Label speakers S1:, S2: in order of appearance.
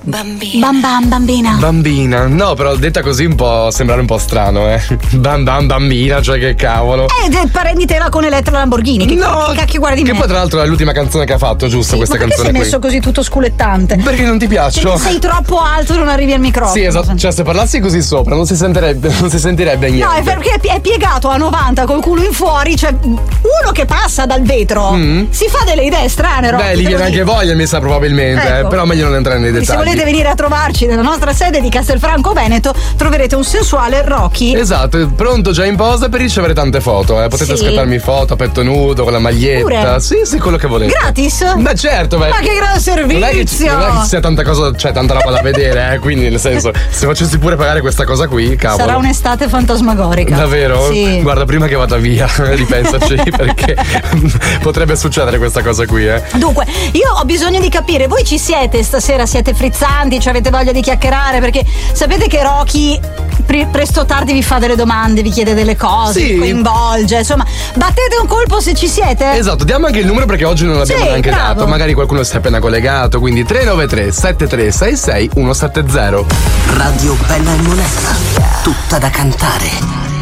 S1: Bambina.
S2: Bambina. No, però detta così un po' sembrare un po' strano, bambina, cioè che cavolo.
S1: Prendi tela con Elettra Lamborghini. Che cacchio guardi
S2: Che
S1: me?
S2: poi tra l'altro è l'ultima canzone che ha fatto, giusto? Questa
S1: ma
S2: canzone
S1: perché
S2: qui.
S1: sei messo così tutto sculettante?
S2: Perché non ti piaccio?
S1: Perché sei troppo alto e non arrivi al microfono.
S2: Sì, esatto. Cioè, se parlassi così sopra non si sentirebbe niente.
S1: No, è perché è piegato a 90 col culo in fuori. Cioè, uno che passa dal vetro si fa delle idee strane, Rocky.
S2: Beh, gli viene anche voglia, mi sa, probabilmente.
S1: Ecco.
S2: Però meglio non entrare nei dettagli.
S1: Se volete venire a trovarci nella nostra sede di Castelfranco Veneto, troverete un sensuale Rocky.
S2: Esatto, pronto già in posa per ricevere tante foto. Potete scattarmi foto a petto nudo, con la maglietta.
S1: Pure?
S2: Sì, quello che volete.
S1: Gratis?
S2: Beh, certo, beh.
S1: Ma che gran servizio!
S2: Non è che ci sia tanta cosa, cioè tanta roba da vedere, quindi nel senso, se facessi pure pagare questa cosa qui, cavolo.
S1: Sarà un'estate fantasmagorica.
S2: Davvero?
S1: Sì.
S2: Guarda, prima che vada via, ripensaci, perché potrebbe succedere questa cosa qui,
S1: Dunque, io ho bisogno di capire, voi ci siete stasera, siete frizzanti, cioè avete voglia di chiacchierare, perché sapete che Rocky presto o tardi vi fa delle domande, vi chiede delle cose, vi coinvolge, insomma, battete un colpo se ci siete.
S2: Esatto, diamo anche il numero perché oggi non l'abbiamo neanche dato, magari qualcuno si è appena collegato, quindi 393 7366 170.
S3: Radio Bella e Monella, tutta da cantare.